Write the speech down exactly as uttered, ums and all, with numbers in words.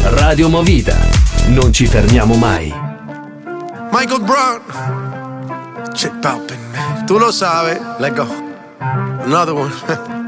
Radio Movida. Non ci fermiamo mai. Michael Brown. Check poppin', man. Tu lo sai. Let go. Another one.